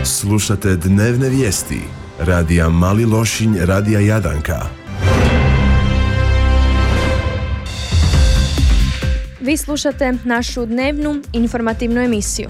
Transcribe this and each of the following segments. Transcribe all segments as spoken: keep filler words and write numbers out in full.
Slušate dnevne vijesti radija Mali Lošinj, radija Jadanka. Vi slušate našu dnevnu informativnu emisiju.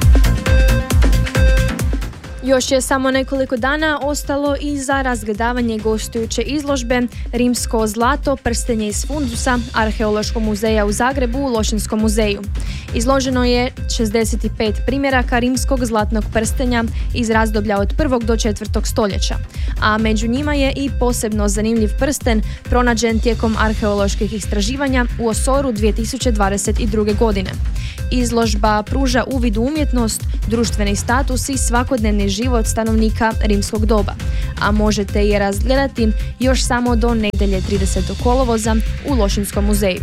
Još je samo nekoliko dana ostalo i za razgledavanje gostujuće izložbe Rimsko zlato, prstenje iz fundusa Arheološkog muzeja u Zagrebu u Lošinskom muzeju. Izloženo je šezdeset pet primjeraka rimskog zlatnog prstenja iz razdoblja od prvog do četvrtog stoljeća, a među njima je i posebno zanimljiv prsten pronađen tijekom arheoloških istraživanja u Osoru dvije tisuće dvadeset druge. godine. Izložba pruža uvid u umjetnost, društveni status i svakodnevni život stanovnika rimskog doba, a možete je razgledati još samo do nedjelje tridesetog kolovoza u Lošinskom muzeju.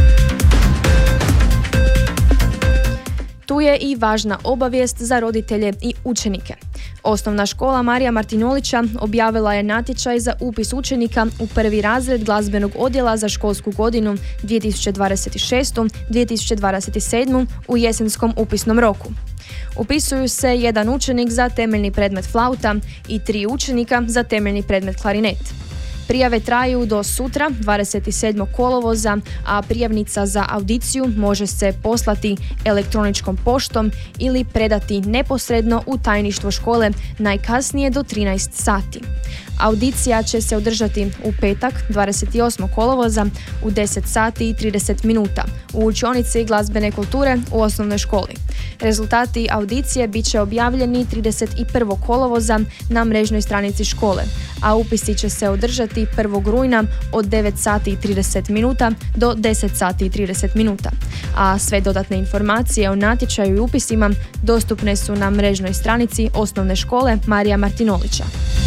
Tu je i važna obavijest za roditelje i učenike. Osnovna škola Marija Martinolića objavila je natječaj za upis učenika u prvi razred glazbenog odjela za školsku godinu dvije tisuće dvadeset šeste dvije tisuće dvadeset sedme u jesenskom upisnom roku. Upisuju se jedan učenik za temeljni predmet flauta i tri učenika za temeljni predmet klarinet. Prijave traju do sutra, dvadeset sedmog kolovoza, a prijavnica za audiciju može se poslati elektroničkom poštom ili predati neposredno u tajništvo škole najkasnije do trinaest sati. Audicija će se održati u petak, dvadeset osmog kolovoza u deset sati i trideset minuta u učionici glazbene kulture u osnovnoj školi. Rezultati audicije bit će objavljeni trideset prvog kolovoza na mrežnoj stranici škole, a upisi će se održati prvog rujna od devet sati i trideset minuta do deset sati i trideset minuta. A sve dodatne informacije o natječaju i upisima dostupne su na mrežnoj stranici osnovne škole Marija Martinolića.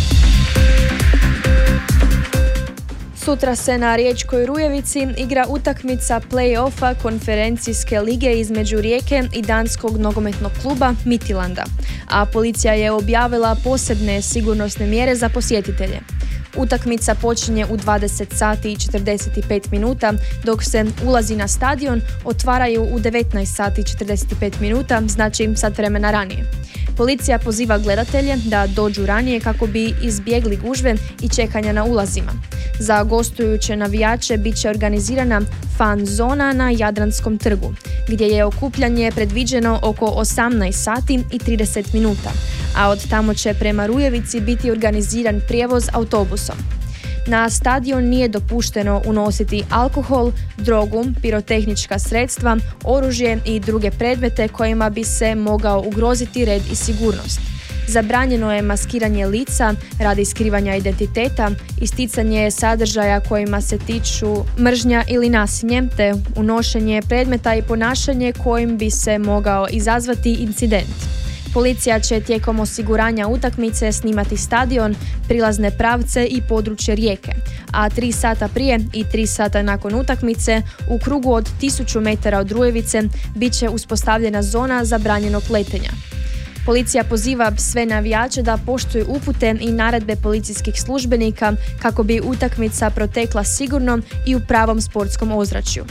Sutra se na Riječkoj Rujevici igra utakmica play-offa konferencijske lige između Rijeke i danskog nogometnog kluba Midtjylanda, a policija je objavila posebne sigurnosne mjere za posjetitelje. Utakmica počinje u dvadeset sati i četrdeset pet minuta, dok se ulazi na stadion otvaraju u devetnaest sati i četrdeset pet minuta, znači sat vremena ranije. Policija poziva gledatelje da dođu ranije kako bi izbjegli gužve i čekanja na ulazima. Za gostujuće navijače bit će organizirana fan zona na Jadranskom trgu, gdje je okupljanje predviđeno oko osamnaest sati i trideset minuta, a od tamo će prema Rujevici biti organiziran prijevoz autobusom. Na stadion nije dopušteno unositi alkohol, drogu, pirotehnička sredstva, oružje i druge predmete kojima bi se mogao ugroziti red i sigurnost. Zabranjeno je maskiranje lica radi skrivanja identiteta, isticanje sadržaja kojima se tiču mržnja ili nasilje, te unošenje predmeta i ponašanje kojim bi se mogao izazvati incident. Policija će tijekom osiguranja utakmice snimati stadion, prilazne pravce i područje Rijeke, a tri sata prije i tri sata nakon utakmice u krugu od tisuću metara od Rujevice bit će uspostavljena zona zabranjenog letenja. Policija poziva sve navijače da poštuju upute i naredbe policijskih službenika kako bi utakmica protekla sigurno i u pravom sportskom ozračju.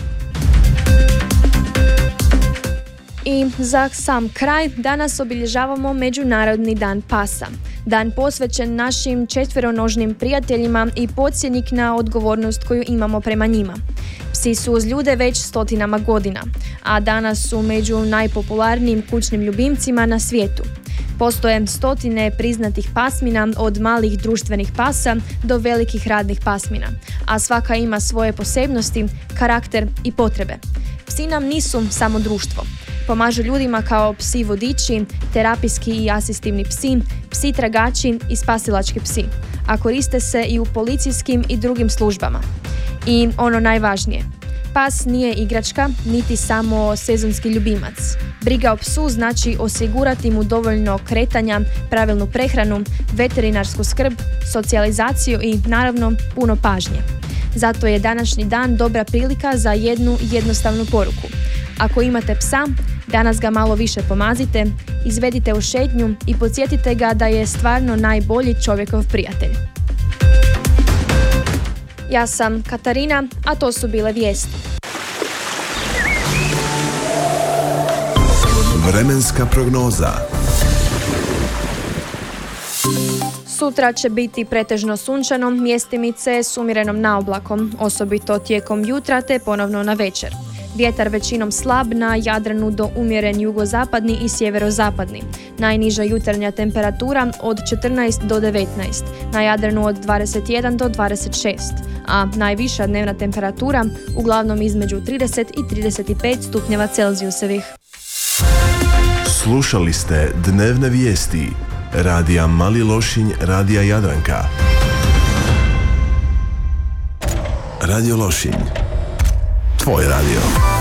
I za sam kraj danas obilježavamo Međunarodni dan pasa. Dan posvećen našim četveronožnim prijateljima i podsjetnik na odgovornost koju imamo prema njima. Psi su uz ljude već stotinama godina, a danas su među najpopularnijim kućnim ljubimcima na svijetu. Postoje stotine priznatih pasmina od malih društvenih pasa do velikih radnih pasmina, a svaka ima svoje posebnosti, karakter i potrebe. Psi nam nisu samo društvo. Pomažu ljudima kao psi vodiči, terapijski i asistivni psi, psi tragači i spasilački psi, a koriste se i u policijskim i drugim službama. I ono najvažnije, pas nije igračka, niti samo sezonski ljubimac. Briga o psu znači osigurati mu dovoljno kretanja, pravilnu prehranu, veterinarsku skrb, socijalizaciju i naravno puno pažnje. Zato je današnji dan dobra prilika za jednu jednostavnu poruku. Ako imate psa, danas ga malo više pomazite, izvedite u šetnju i podsjetite ga da je stvarno najbolji čovjekov prijatelj. Ja sam Katarina, a to su bile vijesti. Vremenska prognoza. Sutra će biti pretežno sunčano, mjestimice s umjerenom naoblakom, osobito tijekom jutra te ponovno na večer. Vjetar većinom slab, na Jadranu do umjeren jugozapadni i sjeverozapadni. Najniža jutarnja temperatura od četrnaest do devetnaest, na Jadranu od dvadeset jedan do dvadeset šest, a najviša dnevna temperatura uglavnom između trideset i trideset pet stupnjeva Celzijusevih. Slušali ste dnevne vijesti Radija Mali Lošinj, Radija Jadranka. Radio Lošinj, tvoj radio.